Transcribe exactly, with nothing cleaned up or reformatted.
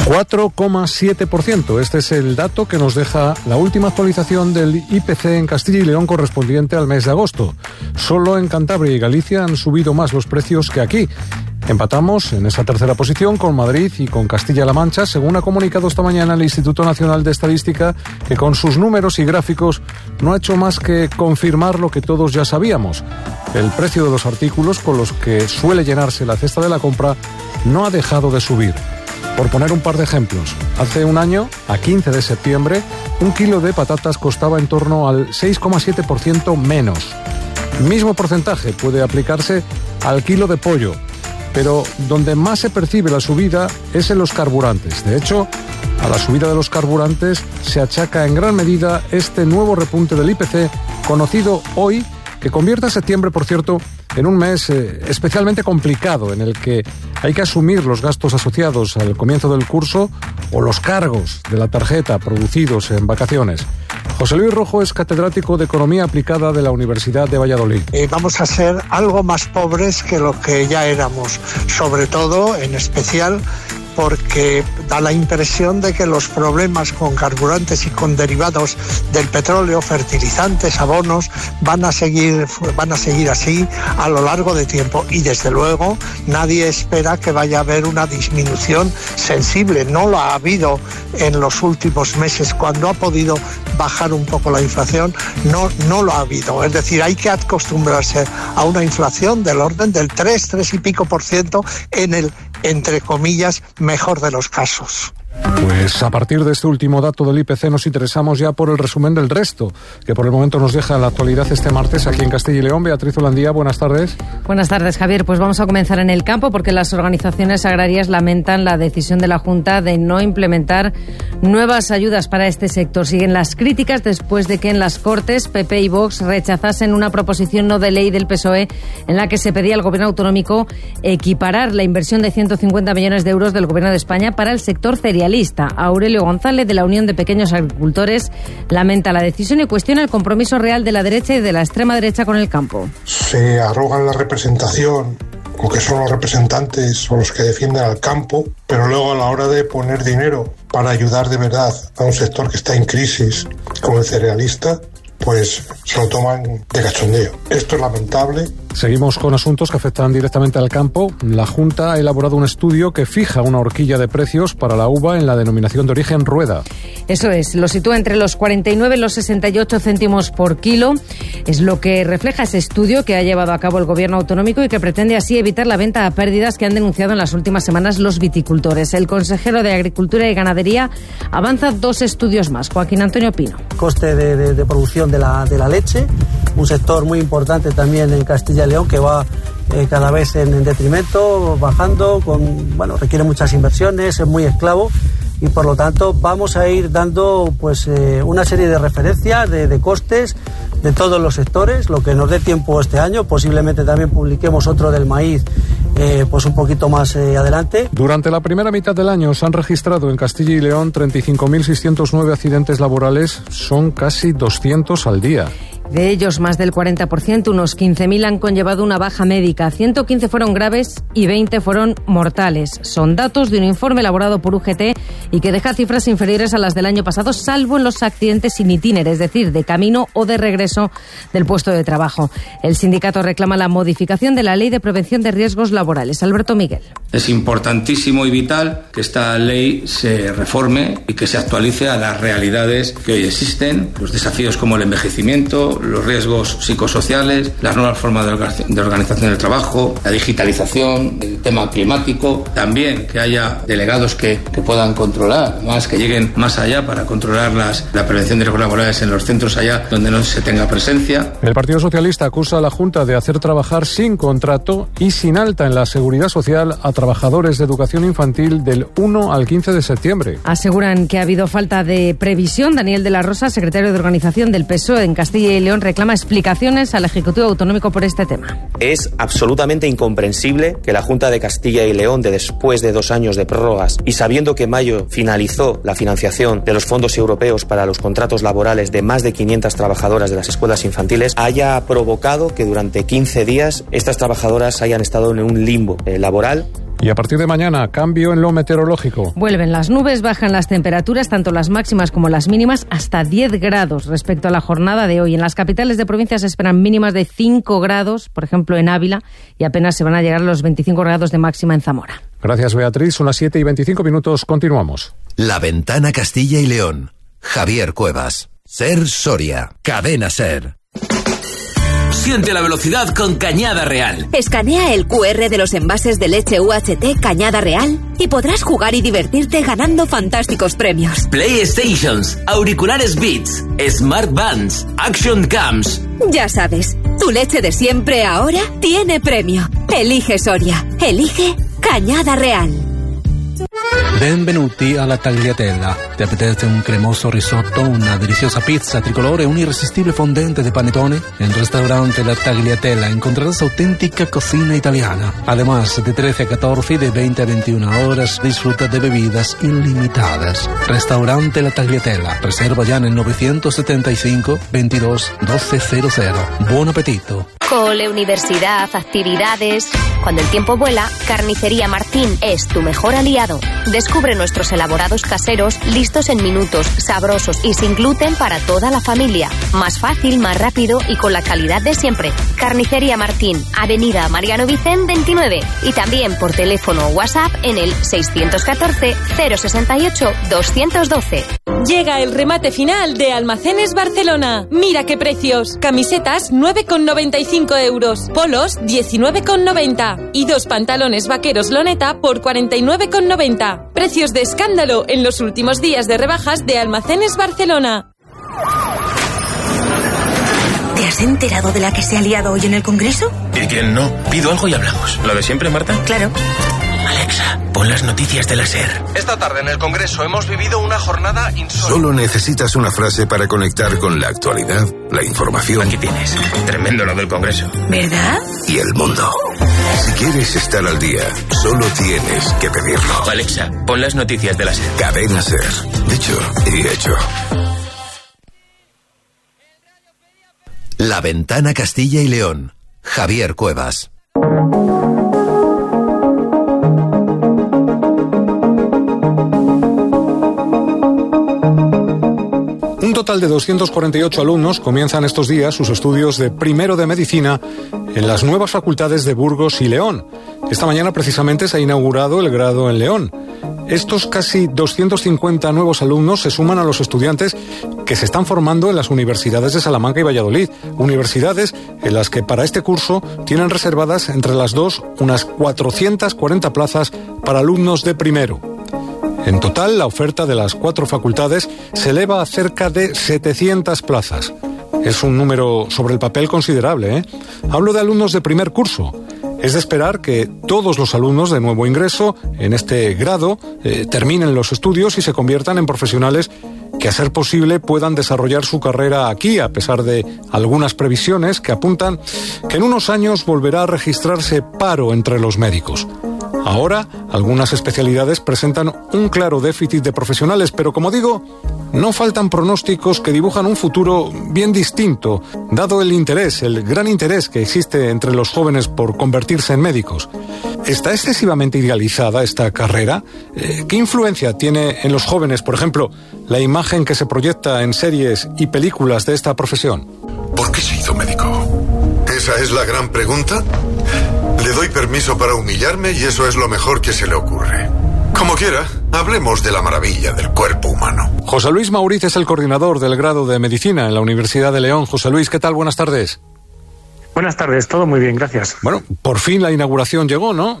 cuatro coma siete por ciento. Este es el dato que nos deja la última actualización del I P C en Castilla y León correspondiente al mes de agosto. Solo en Cantabria y Galicia han subido más los precios que aquí. Empatamos en esa tercera posición con Madrid y con Castilla-La Mancha, según ha comunicado esta mañana el Instituto Nacional de Estadística, que con sus números y gráficos no ha hecho más que confirmar lo que todos ya sabíamos. El precio de los artículos con los que suele llenarse la cesta de la compra no ha dejado de subir. Por poner un par de ejemplos, hace un año, a quince de septiembre, un kilo de patatas costaba en torno al seis coma siete por ciento menos. Mismo porcentaje puede aplicarse al kilo de pollo, pero donde más se percibe la subida es en los carburantes. De hecho, a la subida de los carburantes se achaca en gran medida este nuevo repunte del I P C, conocido hoy, que convierte a septiembre, por cierto, en un mes eh, especialmente complicado, en el que hay que asumir los gastos asociados al comienzo del curso o los cargos de la tarjeta producidos en vacaciones. José Luis Rojo es catedrático de Economía Aplicada de la Universidad de Valladolid. Eh, vamos a ser algo más pobres que lo que ya éramos, sobre todo, en especial, porque da la impresión de que los problemas con carburantes y con derivados del petróleo, fertilizantes, abonos, van a seguir, van a seguir así a lo largo de tiempo. Y desde luego nadie espera que vaya a haber una disminución sensible. No lo ha habido en los últimos meses. Cuando ha podido bajar un poco la inflación, no, no lo ha habido. Es decir, hay que acostumbrarse a una inflación del orden del tres, tres y pico por ciento en el, entre comillas, mejor de los casos. Pues a partir de este último dato del I P C nos interesamos ya por el resumen del resto, que por el momento nos deja la actualidad este martes aquí en Castilla y León. Beatriz Holandía, buenas tardes. Buenas tardes, Javier. Pues vamos a comenzar en el campo, porque las organizaciones agrarias lamentan la decisión de la Junta de no implementar nuevas ayudas para este sector. Siguen las críticas después de que en las Cortes P P y Vox rechazasen una proposición no de ley del P S O E en la que se pedía al Gobierno autonómico equiparar la inversión de ciento cincuenta millones de euros del Gobierno de España para el sector cerealista. Aurelio González, de la Unión de Pequeños Agricultores, lamenta la decisión y cuestiona el compromiso real de la derecha y de la extrema derecha con el campo. Se arrogan la representación, o que son los representantes o los que defienden al campo, pero luego a la hora de poner dinero para ayudar de verdad a un sector que está en crisis, como el cerealista, pues se lo toman de cachondeo. Esto es lamentable. Seguimos con asuntos que afectan directamente al campo. La Junta ha elaborado un estudio que fija una horquilla de precios para la uva en la denominación de origen Rueda. Eso es, lo sitúa entre los cuarenta y nueve y los sesenta y ocho céntimos por kilo. Es lo que refleja ese estudio que ha llevado a cabo el Gobierno autonómico y que pretende así evitar la venta a pérdidas que han denunciado en las últimas semanas los viticultores. El consejero de Agricultura y Ganadería avanza dos estudios más. Joaquín Antonio Pino. Coste de, de, de producción de la, de la leche, un sector muy importante también en Castilla y León que va eh, cada vez en, en detrimento, bajando, con bueno requiere muchas inversiones, es muy esclavo y por lo tanto vamos a ir dando pues eh, una serie de referencias de, de costes de todos los sectores, lo que nos dé tiempo este año. Posiblemente también publiquemos otro del maíz eh, pues un poquito más eh, adelante. Durante la primera mitad del año se han registrado en Castilla y León treinta y cinco mil seiscientos nueve accidentes laborales, son casi doscientos al día. De ellos, más del cuarenta por ciento, unos quince mil, han conllevado una baja médica. ciento quince fueron graves y veinte fueron mortales. Son datos de un informe elaborado por U G T y que deja cifras inferiores a las del año pasado, salvo en los accidentes sin itinere, es decir, de camino o de regreso del puesto de trabajo. El sindicato reclama la modificación de la Ley de Prevención de Riesgos Laborales. Alberto Miguel. Es importantísimo y vital que esta ley se reforme y que se actualice a las realidades que hoy existen, los desafíos como el envejecimiento, los riesgos psicosociales, las nuevas formas de organización del trabajo, la digitalización, el tema climático, también que haya delegados que, que puedan controlar, más que lleguen más allá para controlar las, la prevención de riesgos laborales en los centros allá donde no se tenga presencia. El Partido Socialista acusa a la Junta de hacer trabajar sin contrato y sin alta en la Seguridad Social a trabajadores de educación infantil del uno al quince de septiembre. Aseguran que ha habido falta de previsión. Daniel de la Rosa, secretario de Organización del P S O E en Castilla y León, reclama explicaciones al Ejecutivo Autonómico por este tema. Es absolutamente incomprensible que la Junta de Castilla y León, de después de dos años de prórrogas y sabiendo que en mayo finalizó la financiación de los fondos europeos para los contratos laborales de más de quinientas trabajadoras de las escuelas infantiles, haya provocado que durante quince días estas trabajadoras hayan estado en un limbo eh, laboral Y a partir de mañana, cambio en lo meteorológico. Vuelven las nubes, bajan las temperaturas, tanto las máximas como las mínimas, hasta diez grados respecto a la jornada de hoy. En las capitales de provincias se esperan mínimas de cinco grados, por ejemplo en Ávila, y apenas se van a llegar a los veinticinco grados de máxima en Zamora. Gracias, Beatriz. Son las siete y veinticinco minutos. Continuamos. La Ventana Castilla y León. Javier Cuevas. Ser Soria. Cadena Ser. Siente la velocidad con Cañada Real. Escanea el cu erre de los envases de leche U H T Cañada Real y podrás jugar y divertirte ganando fantásticos premios. PlayStations, auriculares Beats, Smart Bands, Action Cams. Ya sabes, tu leche de siempre ahora tiene premio. Elige Soria. Elige Cañada Real. Benvenuti alla Tagliatella. Ti apetece un cremoso risotto, una deliciosa pizza tricolore, un irresistible fondente de panetone? En el restaurante La Tagliatella encontrarás auténtica cocina italiana. Además, de trece a catorce y de veinte a veintiuna horas, disfruta de bebidas ilimitadas. Restaurante La Tagliatella. Reserva ya en el novecientos setenta y cinco, veintidós, doce cero cero. Buon appetito. Cole, universidad, actividades. Cuando el tiempo vuela, Carnicería Martín es tu mejor aliado. Descubre nuestros elaborados caseros, listos en minutos, sabrosos y sin gluten para toda la familia. Más fácil, más rápido y con la calidad de siempre. Carnicería Martín, Avenida Mariano Vicén veintinueve. Y también por teléfono o WhatsApp en el seiscientos catorce, cero sesenta y ocho, doscientos doce. Llega el remate final de Almacenes Barcelona. Mira qué precios. Camisetas nueve con noventa y cinco euros. Polos diecinueve con noventa. Y dos pantalones vaqueros Loneta por cuarenta y nueve con noventa. Precios de escándalo en los últimos días de rebajas de Almacenes Barcelona. ¿Te has enterado de la que se ha liado hoy en el Congreso? ¿Y quién no? Pido algo y hablamos. ¿Lo de siempre, Marta? Claro. Alexa, pon las noticias de la SER. Esta tarde en el Congreso hemos vivido una jornada insólita. Solo necesitas una frase para conectar con la actualidad, la información. Aquí tienes. Tremendo lo del Congreso. ¿Verdad? Y el mundo. Si quieres estar al día, solo tienes que pedirlo. Alexa, pon las noticias de la SER. Cadena SER. Dicho y hecho. La Ventana Castilla y León. Javier Cuevas. Un total de doscientos cuarenta y ocho alumnos comienzan estos días sus estudios de primero de medicina en las nuevas facultades de Burgos y León. Esta mañana precisamente se ha inaugurado el grado en León. Estos casi doscientos cincuenta nuevos alumnos se suman a los estudiantes que se están formando en las universidades de Salamanca y Valladolid, universidades en las que para este curso tienen reservadas entre las dos unas cuatrocientas cuarenta plazas para alumnos de primero. En total, la oferta de las cuatro facultades se eleva a cerca de setecientas plazas. Es un número sobre el papel considerable, ¿eh? Hablo de alumnos de primer curso. Es de esperar que todos los alumnos de nuevo ingreso en este grado eh, terminen los estudios y se conviertan en profesionales que, a ser posible, puedan desarrollar su carrera aquí, a pesar de algunas previsiones que apuntan que en unos años volverá a registrarse paro entre los médicos. Ahora, algunas especialidades presentan un claro déficit de profesionales, pero como digo, no faltan pronósticos que dibujan un futuro bien distinto, dado el interés, el gran interés que existe entre los jóvenes por convertirse en médicos. ¿Está excesivamente idealizada esta carrera? ¿Qué influencia tiene en los jóvenes, por ejemplo, la imagen que se proyecta en series y películas de esta profesión? ¿Por qué se hizo médico? ¿Esa es la gran pregunta? Le doy permiso para humillarme y eso es lo mejor que se le ocurre. Como quiera, hablemos de la maravilla del cuerpo humano. José Luis Mauriz es el coordinador del grado de Medicina en la Universidad de León. José Luis, ¿qué tal? Buenas tardes. Buenas tardes, todo muy bien, gracias. Bueno, por fin la inauguración llegó, ¿no?